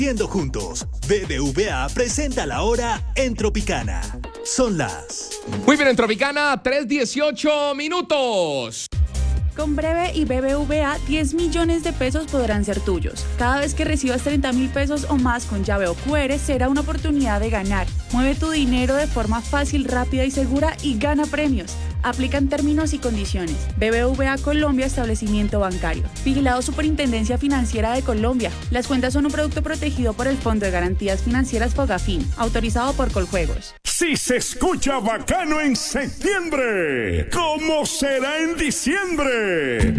Siendo juntos, BBVA presenta la hora en Tropicana. Son las... Muy bien, en Tropicana, 3:18 minutos. Con Breve y BBVA, 10 millones de pesos podrán ser tuyos. Cada vez que recibas 30.000 pesos o más con llave o QR, será una oportunidad de ganar. Mueve tu dinero de forma fácil, rápida y segura y gana premios. Aplican términos y condiciones. BBVA Colombia, establecimiento bancario. Vigilado Superintendencia Financiera de Colombia. Las cuentas son un producto protegido por el Fondo de Garantías Financieras Fogafín, autorizado por Coljuegos. Si se escucha bacano en septiembre, ¿cómo será en diciembre?